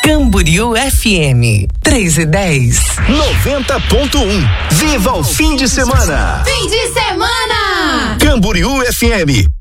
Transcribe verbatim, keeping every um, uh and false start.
Camboriú F M, três e dez. noventa ponto um. Viva o fim de semana! Fim de semana! Camboriú F M.